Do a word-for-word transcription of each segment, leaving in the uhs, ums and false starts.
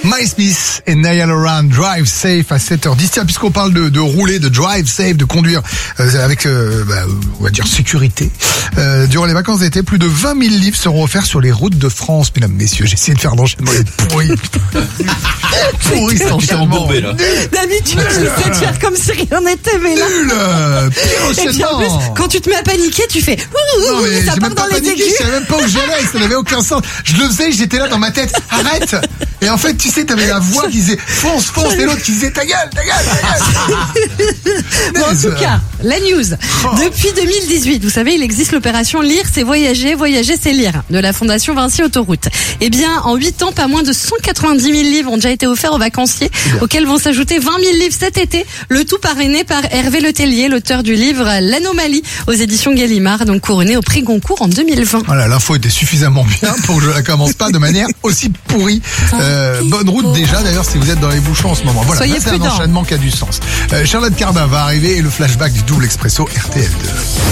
MySpace et Niall Horan, Drive Safe à sept heures dix. Tiens, puisqu'on parle de, de rouler, de drive safe, de conduire euh, avec, euh, bah, on va dire, sécurité. Euh, durant les vacances d'été, plus de vingt mille livres seront offerts sur les routes de France. Mesdames, messieurs, j'ai essayé de faire l'enchaînement. Il est pourri. Pourri cet enchaînement. D'habitude, j'essaie de faire comme si rien n'était, mais là... Nul. Pire Et puis en plus, enchaînement. quand tu te mets à paniquer, tu fais... Non, mais ça j'ai part même dans pas les paniqué, aigus. je savais même pas où j'allais, ça n'avait aucun sens. Je le faisais, j'étais là dans ma tête, arrête. Et en fait, tu sais, t'avais la voix qui disait fonce, fonce, et l'autre qui disait ta gueule, ta gueule, ta gueule. Bon, en tout cas, la news. Depuis deux mille dix-huit, vous savez, il existe l'opération Lire, c'est voyager, voyager, c'est lire, de la Fondation Vinci Autoroute. Eh bien, en huit ans, pas moins de cent quatre-vingt-dix mille livres ont déjà été offerts aux vacanciers, auxquels vont s'ajouter vingt mille livres cet été, le tout parrainé par Hervé Letellier, l'auteur du livre L'Anomalie, aux éditions Gallimard, donc couronné au prix Goncourt en deux mille vingt. Voilà, l'info était suffisamment bien pour que je la commence pas de manière aussi pourrie. Euh, bonne route déjà, d'ailleurs, si vous êtes dans les bouchons en ce moment. Voilà, Soyez là, c'est un prudents. enchaînement qui a du sens. Euh, Charlotte Cardin va arriver et le flashback du double expresso R T L deux.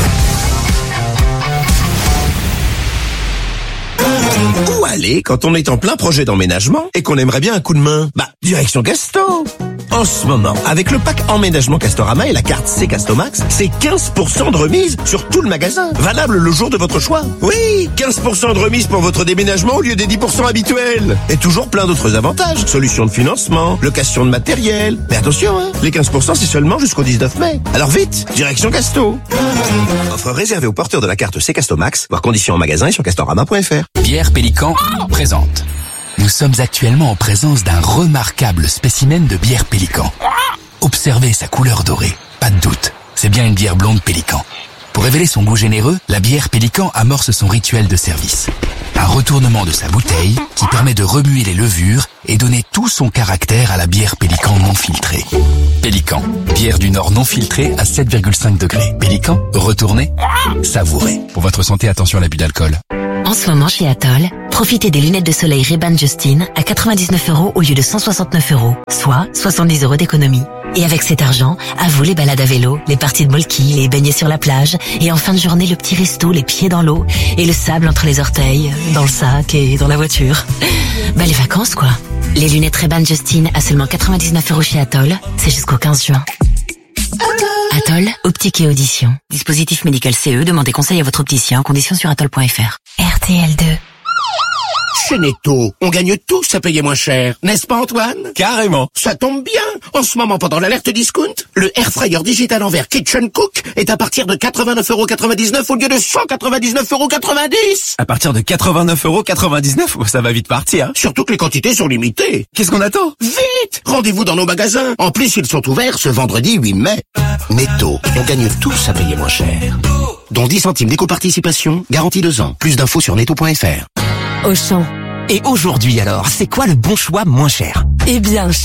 Où aller quand on est en plein projet d'emménagement et qu'on aimerait bien un coup de main? Bah, direction Casto. En ce moment, avec le pack emménagement Castorama et la carte C Castomax, c'est quinze pour cent de remise sur tout le magasin. Valable le jour de votre choix. Oui, quinze pour cent de remise pour votre déménagement au lieu des dix pour cent habituels. Et toujours plein d'autres avantages. Solutions de financement, location de matériel. Mais attention, hein, les quinze pour cent c'est seulement jusqu'au dix-neuf mai. Alors vite, direction Casto. Offre réservée aux porteurs de la carte C Castomax, voir conditions en magasin et sur castorama point f r. Bière Pélican présente. Nous sommes actuellement en présence d'un remarquable spécimen de bière Pélican. Observez sa couleur dorée. Pas de doute, c'est bien une bière blonde Pélican. Pour révéler son goût généreux, la bière Pélican amorce son rituel de service. Un retournement de sa bouteille qui permet de remuer les levures et donner tout son caractère à la bière Pélican non filtrée. Pélican, bière du Nord non filtrée à sept virgule cinq degrés. Pélican, retournez, savourez. Pour votre santé, attention à l'abus d'alcool. En ce moment, chez Atoll, profitez des lunettes de soleil Ray-Ban Justine à quatre-vingt-dix-neuf euros au lieu de cent soixante-neuf euros, soit soixante-dix euros d'économie. Et avec cet argent, à vous les balades à vélo, les parties de molki, les baignets sur la plage, et en fin de journée, le petit resto, les pieds dans l'eau, et le sable entre les orteils, dans le sac et dans la voiture. Bah, les vacances, quoi. Les lunettes Ray-Ban Justine à seulement quatre-vingt-dix-neuf euros chez Atoll, c'est jusqu'au quinze juin. Atoll, optique et audition. Dispositif médical C E, demandez conseil à votre opticien, conditions sur atoll point f r. R T L deux. Chez Netto, on gagne tous à payer moins cher, n'est-ce pas Antoine? Carrément. Ça tombe bien. En ce moment, pendant l'alerte discount, le Air Fryer digital en verre Kitchen Cook est à partir de quatre-vingt-neuf euros quatre-vingt-dix-neuf au lieu de cent quatre-vingt-dix-neuf euros quatre-vingt-dix. À partir de quatre-vingt-neuf euros quatre-vingt-dix-neuf, ça va vite partir. Hein. Surtout que les quantités sont limitées. Qu'est-ce qu'on attend? Vite! Rendez-vous dans nos magasins. En plus, ils sont ouverts ce vendredi huit mai. Netto, on gagne tous à payer moins cher. Dont dix centimes d'éco-participation, garantie deux ans. Plus d'infos sur netto point f r. Auchan. Et aujourd'hui alors, c'est quoi le bon choix moins cher? Eh bien,